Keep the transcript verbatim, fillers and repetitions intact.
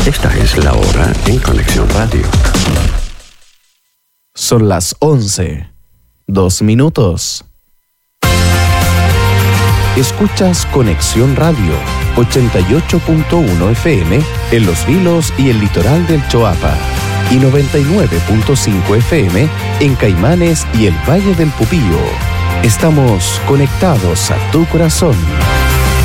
Esta es la hora en Conexión Radio. Son las once, dos minutos. Escuchas Conexión Radio, ochenta y ocho punto uno F M en Los Vilos y el litoral del Choapa, y noventa y nueve punto cinco F M en Caimanes y el Valle del Pupío. Estamos conectados a tu corazón.